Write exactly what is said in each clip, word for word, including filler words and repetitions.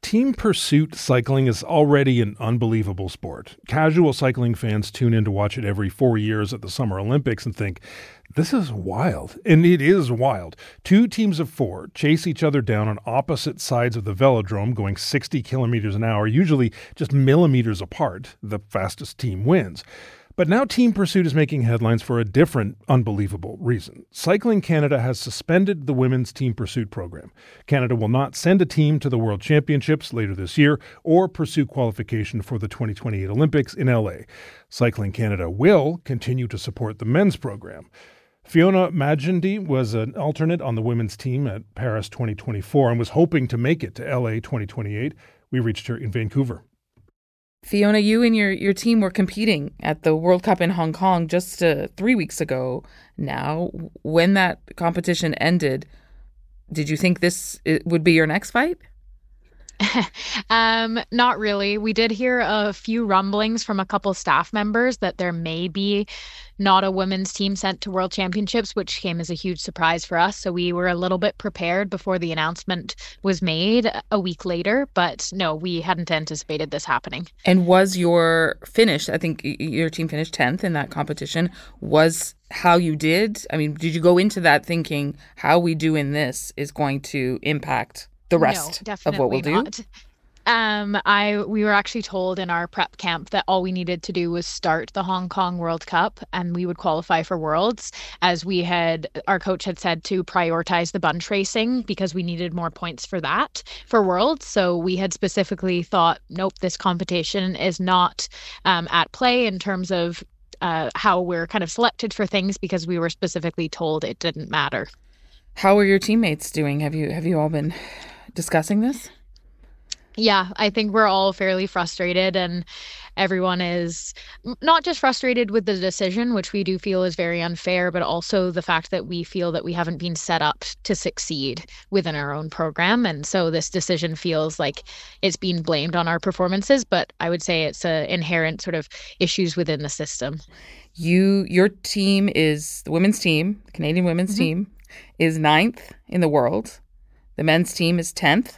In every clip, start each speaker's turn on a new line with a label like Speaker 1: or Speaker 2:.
Speaker 1: Team pursuit cycling is already an unbelievable sport. Casual cycling fans tune in to watch it every four years at the Summer Olympics and think, this is wild. And it is wild. Two teams of four chase each other down on opposite sides of the velodrome going sixty kilometers an hour, usually just millimeters apart. The fastest team wins. But now Team Pursuit is making headlines for a different unbelievable reason. Cycling Canada has suspended the women's Team Pursuit program. Canada will not send a team to the World Championships later this year or pursue qualification for the twenty twenty-eight Olympics in L A. Cycling Canada will continue to support the men's program. Fiona Magendie was an alternate on the women's team at Paris twenty twenty-four and was hoping to make it to L A twenty twenty-eight. We reached her in Vancouver.
Speaker 2: Fiona, you and your, your team were competing at the World Cup in Hong Kong just uh, three weeks ago now. When that competition ended, did you think this would be your next fight?
Speaker 3: um, not really. We did hear a few rumblings from a couple staff members that there may be not a women's team sent to World Championships, which came as a huge surprise for us. So we were a little bit prepared before the announcement was made a week later. But no, we hadn't anticipated this happening.
Speaker 2: And was your finish, I think your team finished tenth in that competition, was how you did? I mean, did you go into that thinking how we do in this is going to impact the rest
Speaker 3: no,
Speaker 2: of what we'll do?
Speaker 3: Not. Um, I we were actually told in our prep camp that all we needed to do was start the Hong Kong World Cup and we would qualify for Worlds, as we had, our coach had said to prioritize the bunch racing because we needed more points for that for Worlds. So we had specifically thought, nope, this competition is not um, at play in terms of uh, how we're kind of selected for things, because we were specifically told it didn't matter.
Speaker 2: How are your teammates doing? Have you have you all been discussing this?
Speaker 3: Yeah, I think we're all fairly frustrated, and everyone is not just frustrated with the decision, which we do feel is very unfair, but also the fact that we feel that we haven't been set up to succeed within our own program. And so this decision feels like it's being blamed on our performances, but I would say it's a inherent sort of issues within the system.
Speaker 2: You, your team is, the women's team, the Canadian women's mm-hmm. team, is ninth in the world. The men's team is tenth.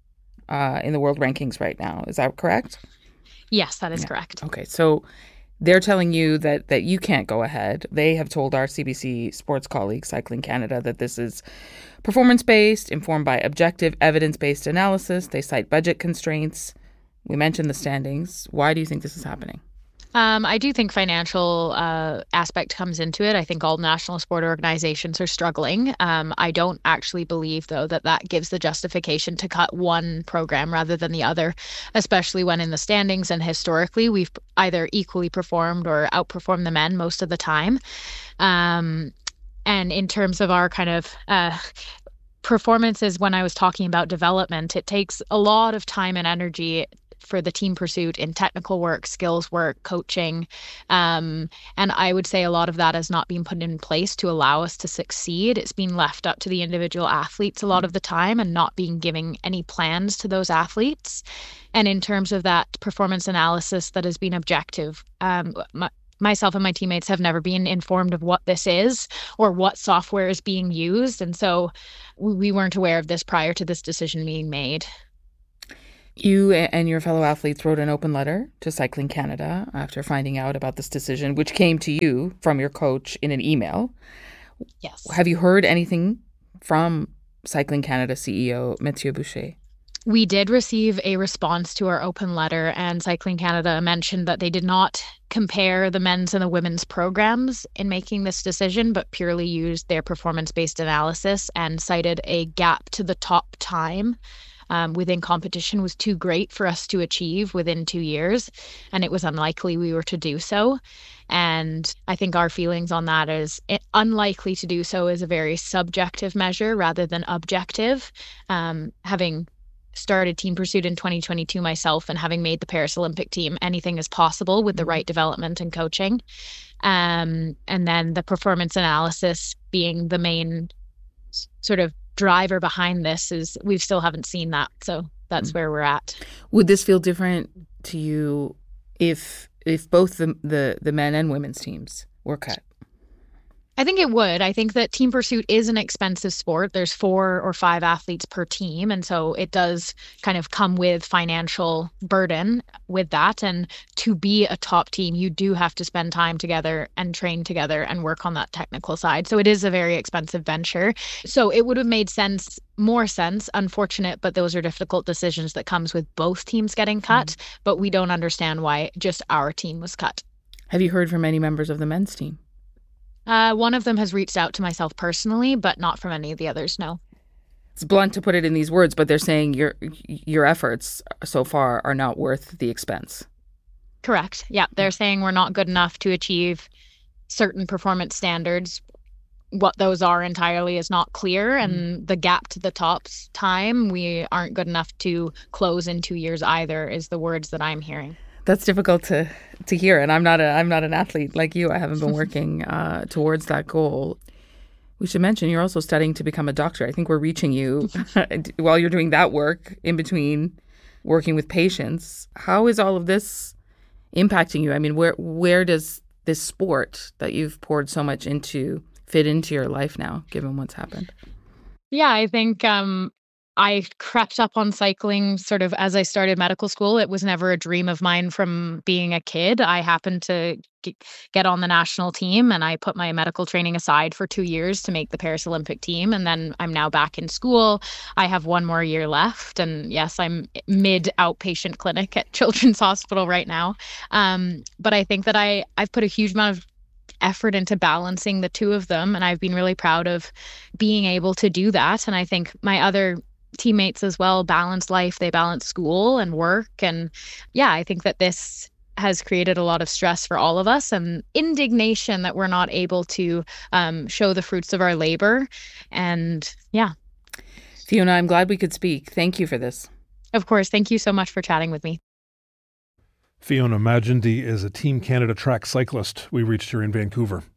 Speaker 2: Uh, in the world rankings right now. Is that correct?
Speaker 3: Yes, that is
Speaker 2: yeah.
Speaker 3: correct.
Speaker 2: Okay, so they're telling you that, that you can't go ahead. They have told our C B C sports colleague, Cycling Canada, that this is performance-based, informed by objective, evidence-based analysis. They cite budget constraints. We mentioned the standings. Why do you think this is happening?
Speaker 3: Um, I do think financial uh, aspect comes into it. I think all national sport organizations are struggling. Um, I don't actually believe, though, that that gives the justification to cut one program rather than the other, especially when in the standings and historically we've either equally performed or outperformed the men most of the time. Um, and in terms of our kind of uh, performances, when I was talking about development, it takes a lot of time and energy for the team pursuit in technical work, skills work, coaching. Um, and I would say a lot of that has not been put in place to allow us to succeed. It's been left up to the individual athletes a lot of the time and not being giving any plans to those athletes. And in terms of that performance analysis that has been objective, um, my, myself and my teammates have never been informed of what this is or what software is being used. And so we weren't aware of this prior to this decision being made.
Speaker 2: You and your fellow athletes wrote an open letter to Cycling Canada after finding out about this decision, which came to you from your coach in an email.
Speaker 3: Yes.
Speaker 2: Have you heard anything from Cycling Canada C E O Mathieu Boucher?
Speaker 3: We did receive a response to our open letter, and Cycling Canada mentioned that they did not compare the men's and the women's programs in making this decision, but purely used their performance-based analysis and cited a gap to the top time Um, within competition was too great for us to achieve within two years, and it was unlikely we were to do so. And I think our feelings on that is it, unlikely to do so is a very subjective measure rather than objective. Um, having started Team Pursuit in twenty twenty-two myself and having made the Paris Olympic team, anything is possible with the right development and coaching. Um, and then the performance analysis being the main sort of driver behind this is we still haven't seen that. So that's mm. where we're at.
Speaker 2: Would this feel different to you if if both the, the, the men and women's teams were cut?
Speaker 3: I think it would. I think that team pursuit is an expensive sport. There's four or five athletes per team. And so it does kind of come with financial burden with that. And to be a top team, you do have to spend time together and train together and work on that technical side. So it is a very expensive venture. So it would have made sense, more sense, unfortunate, but those are difficult decisions that comes with both teams getting cut. Mm-hmm. But we don't understand why just our team was cut.
Speaker 2: Have you heard from any members of the men's team?
Speaker 3: Uh, one of them has reached out to myself personally, but not from any of the others, no.
Speaker 2: It's blunt to put it in these words, but they're saying your your efforts so far are not worth the expense.
Speaker 3: Correct. Yeah, they're saying we're not good enough to achieve certain performance standards. What those are entirely is not clear, and mm. the gap to the top's time, we aren't good enough to close in two years either, is the words that I'm hearing.
Speaker 2: That's difficult to, to hear, and I'm not a I'm not an athlete like you. I haven't been working uh, towards that goal. We should mention you're also studying to become a doctor. I think we're reaching you while you're doing that work in between working with patients. How is all of this impacting you? I mean, where where does this sport that you've poured so much into fit into your life now, given what's happened?
Speaker 3: Yeah, I think um, I crept up on cycling sort of as I started medical school. It was never a dream of mine from being a kid. I happened to get on the national team, and I put my medical training aside for two years to make the Paris Olympic team. And then I'm now back in school. I have one more year left. And yes, I'm mid outpatient clinic at Children's Hospital right now. Um, but I think that I, I've put a huge amount of effort into balancing the two of them. And I've been really proud of being able to do that. And I think my other teammates as well balance life. They balance school and work. And yeah, I think that this has created a lot of stress for all of us and indignation that we're not able to um, show the fruits of our labor. And yeah.
Speaker 2: Fiona, I'm glad we could speak. Thank you for this.
Speaker 3: Of course. Thank you so much for chatting with me.
Speaker 1: Fiona Magendie is a Team Canada track cyclist. We reached her in Vancouver.